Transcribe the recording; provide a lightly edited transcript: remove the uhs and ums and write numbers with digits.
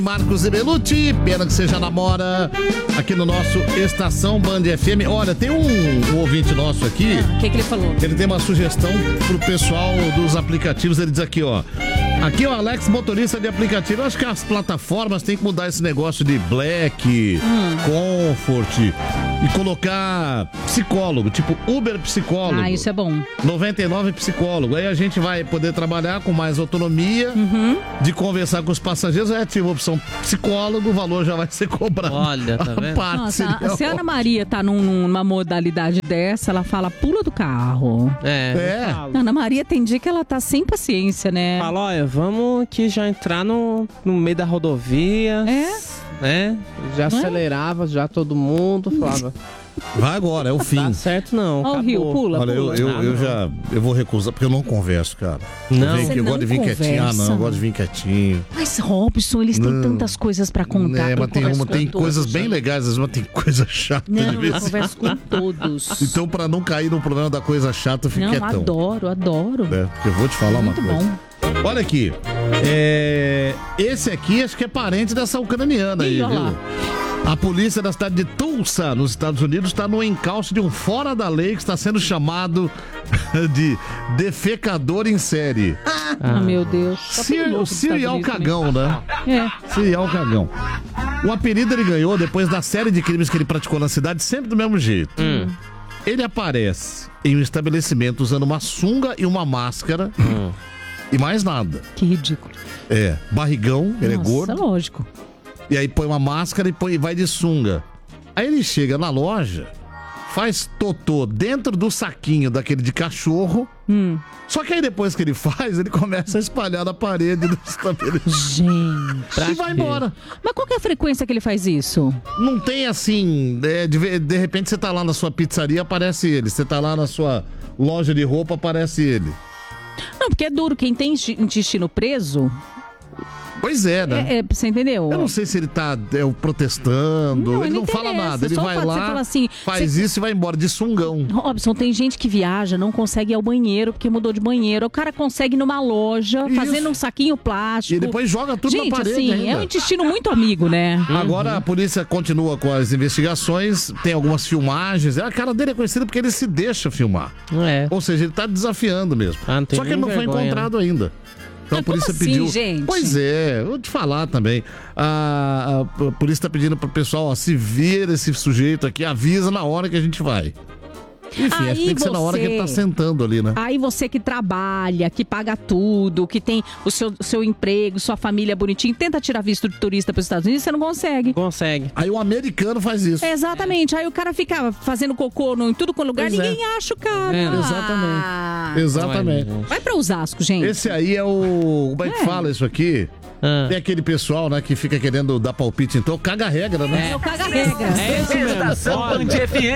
Marcos e Belucci, pena que você já namora aqui no nosso Estação Band FM. Olha, tem um ouvinte nosso aqui. O que ele falou? Ele tem uma sugestão pro pessoal dos aplicativos. Ele diz aqui, ó. Aqui é o Alex, motorista de aplicativo. Eu acho que as plataformas têm que mudar esse negócio de Black, Comfort e colocar psicólogo, tipo Uber psicólogo. Ah, isso é bom. 99 psicólogo. Aí a gente vai poder trabalhar com mais autonomia de conversar com os passageiros. É, ativa a opção psicólogo, o valor já vai ser cobrado. Olha, tá vendo? Nossa, se a Ana Maria tá numa modalidade dessa, ela fala, pula do carro. É. Ana Maria tem dia que ela tá sem paciência, né? Fala, olha, vamos aqui já entrar no meio da rodovia. Né? Já acelerava, já todo mundo falava. Vai agora, é o fim. Tá certo não. Ó, o Rio, pula. Olha, eu vou recusar, porque eu não converso, cara. Não. Eu gosto de vir quietinho. Ah, não, eu gosto de vir quietinho. Mas, Robson, eles têm tantas coisas pra contar. Mas tem coisas bem legais, às vezes tem coisa chata de Não, vez eu em converso com todos. Então, pra não cair no problema da coisa chata, eu fico Não, quietão. adoro. É, porque eu vou te falar uma Muito coisa. bom. Olha aqui. Esse aqui acho que é parente dessa ucraniana aí, olha viu? lá. A polícia da cidade de Tulsa, nos Estados Unidos, está no encalço de um fora da lei que está sendo chamado de defecador em série. Meu Deus. Serial cagão, né? Serial cagão. O apelido ele ganhou depois da série de crimes que ele praticou na cidade, sempre do mesmo jeito. Ele aparece em um estabelecimento usando uma sunga e uma máscara e mais nada. Que ridículo. Barrigão, ele é gordo. Nossa, lógico. E aí põe uma máscara e vai de sunga. Aí ele chega na loja, faz totô dentro do saquinho daquele de cachorro. Só que aí depois que ele faz, ele começa a espalhar na parede do estabelecimento. Gente. E vai embora. Mas qual que é a frequência que ele faz isso? Não tem assim, de repente você tá lá na sua pizzaria, aparece ele. Você tá lá na sua loja de roupa, aparece ele. Não, porque é duro. Quem tem intestino preso... Pois é, né? Você entendeu? Eu não sei se ele tá protestando, ele não fala nada, ele vai lá, fala assim, faz isso e vai embora de sungão. Robson, tem gente que viaja, não consegue ir ao banheiro porque mudou de banheiro. O cara consegue ir numa loja, fazendo um saquinho plástico. E depois joga tudo na parede assim, ainda. é um intestino muito amigo, né? Agora a polícia continua com as investigações, tem algumas filmagens. A cara dele é conhecida porque ele se deixa filmar. Ou seja, ele tá desafiando mesmo. Só que ele não foi encontrado ainda. Então a polícia pediu. Gente? Pois é, vou te falar também. A polícia está pedindo pro pessoal, ó, se vir esse sujeito aqui, avisa na hora que a gente vai. Enfim, acho que tem que ser na hora que ele tá sentando ali, né? Aí você que trabalha, que paga tudo, que tem o seu emprego, sua família bonitinha, tenta tirar visto de turista para os Estados Unidos, você não consegue. Consegue. Aí o americano faz isso. Exatamente. Aí o cara fica fazendo cocô em tudo com lugar, ninguém acha o cara. Exatamente. Vai para Osasco, gente. Esse aí é o... Como é que fala isso aqui? Tem aquele pessoal, né, que fica querendo dar palpite, então caga a regra, né? É o caga-regra. É isso mesmo. Estação Band FM.